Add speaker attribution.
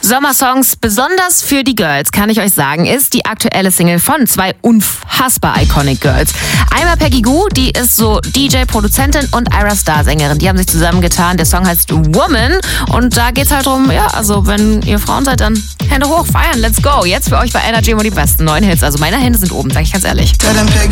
Speaker 1: Sommersongs, besonders für die Girls, kann ich euch sagen, ist die aktuelle Single von zwei unfassbar iconic Girls. Einmal Peggy Gou, die ist so DJ, Produzentin, und Ayra Starr, Sängerin. Die haben sich zusammengetan. Der Song heißt Woman und da geht's halt drum, ja, also wenn ihr Frauen seid, dann Hände hoch, feiern, let's go. Jetzt für euch bei Energy immer die besten neuen Hits. Also meine Hände sind oben, sag ich ganz ehrlich.
Speaker 2: Tell them Peggy